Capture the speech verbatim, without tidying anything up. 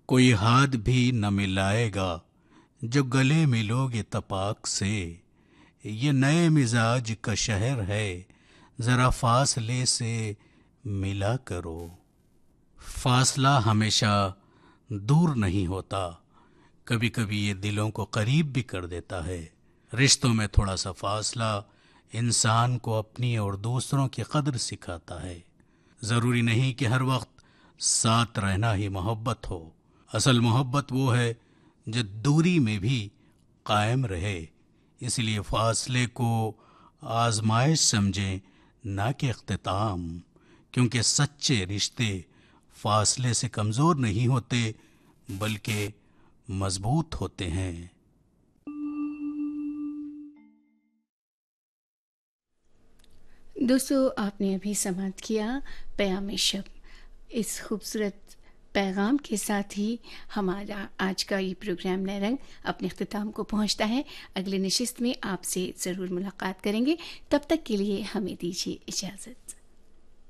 कोई हाथ भी न मिलाएगा जो गले मिलोगे तपाक से। ये नए मिजाज का शहर है, ज़रा फासले से मिला करो। फासला हमेशा दूर नहीं होता, कभी कभी ये दिलों को करीब भी कर देता है। रिश्तों में थोड़ा सा फासला इंसान को अपनी और दूसरों की कदर सिखाता है। ज़रूरी नहीं कि हर वक्त साथ रहना ही मोहब्बत हो। असल मोहब्बत वो है जो दूरी में भी कायम रहे। इसलिए फासले को आजमाइश समझें, ना कि इख्तिताम, क्योंकि सच्चे रिश्ते फासले से कमज़ोर नहीं होते बल्कि मजबूत होते हैं। दोस्तों, आपने अभी समाप्त किया पैगाम शब। इस खूबसूरत पैगाम के साथ ही हमारा आज का ये प्रोग्राम नए रंग अपने इख्तिताम को पहुंचता है। अगले नशिस्त में आपसे ज़रूर मुलाकात करेंगे। तब तक के लिए हमें दीजिए इजाज़त।